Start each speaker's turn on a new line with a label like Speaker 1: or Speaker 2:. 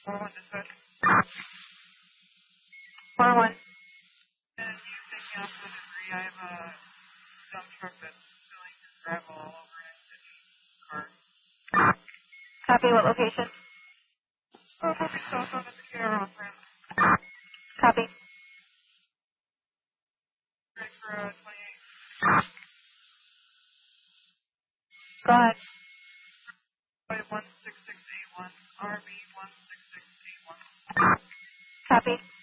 Speaker 1: 4-1 dispatch.
Speaker 2: 4-1.
Speaker 1: And you take me off the debris. I have a dump truck that's filling gravel all over it. Car.
Speaker 2: Copy, what location?
Speaker 1: Oh, moving south on the Takara on ramp.
Speaker 2: Copy.
Speaker 1: Ready for 28.
Speaker 2: Go ahead.
Speaker 1: 16681. RV 16681.
Speaker 2: Copy.